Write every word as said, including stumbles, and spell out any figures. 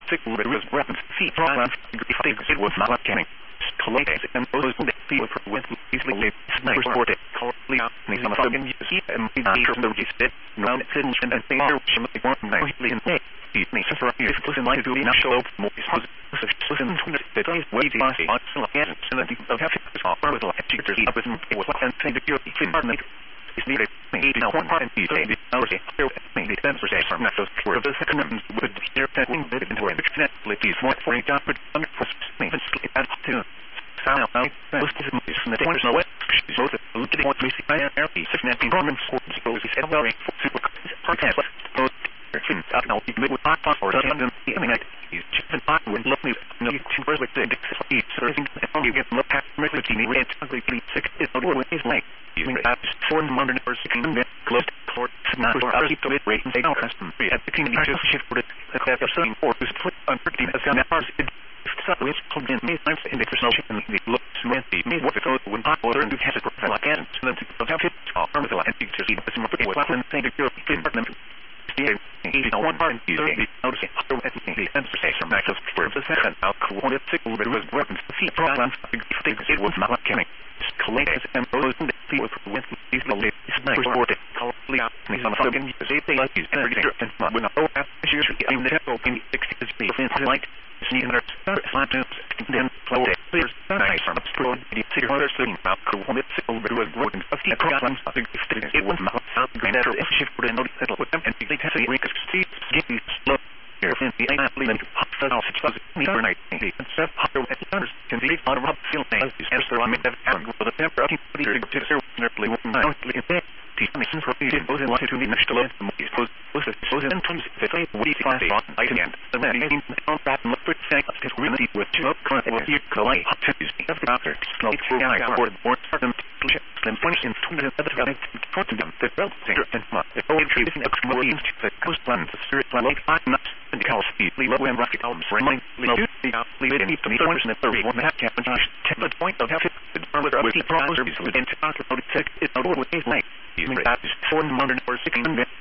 sick was weapons, feet, problems, things it was not coming. Collected and those who feel with easily sniper sport it, cowardly out, and some fucking heat and be not sure the reset, round sitting and thing are shimmering one night in May. It makes for you to listen like to be not show up more is listen to the days waiting on the on again, and then the have to offer with like teachers up with what and say the pure environment. Is needed. Maybe now one part and be saying the hours here maybe ten percent from that those for the second and would hear testing bit into it. Please more for a job for under for maybe sleep at two. Sound out. Most of the is the point is no way. Both of the looking what we see by air piece of nothing Roman sports goes is ever very super podcast. Both things out now the middle part or the under the internet is just an art with lovely no two first with the is serving and you get look at mercy red ugly sick is the way is like using that four hundred or six hundred closed court not for other people it rate and they don't custom at the king just shift for the class of some or to put on thirteen as gonna pass it so it's called in me times in the personal and the look smith the me what the code when I order and do has a profile like that so that to have it all from the line to see the smart what and think you're department the one part and the notice it other the answer say from access for the second out coordinate sick but it was weapons see problems things it was not coming collected and those in the field with these no late sniper sport cowardly out and some fucking say they like these everything and when I go after you in the temple in sixty percent light sneaking their slap to then flow there's nice from upstroke the city other sitting out coordinate sick but it was broken a few problems it was not out grand after if shift for the notice settle with them and they test the weakest see get these slow here in the I believe in hospital out six thousand meter night the concept how at others can be on a field things is after I made that happen with the temper of the to serve nearly one night in there the mission for the both in to the next to the most post was the so then comes the play we find on night again the man in on that look for things that really with two up current was here collide to the doctor slow guy for the board them slim finish in two minutes of the front of them the belt singer and the whole tree is exploring the coast plan the spirit plan like five nuts and the cow speed low and rocket albums remaining lead lead in to the one and thirty one half cap and check the point of half it with the problems within to talk about it is not always like using that is four hundred or six hundred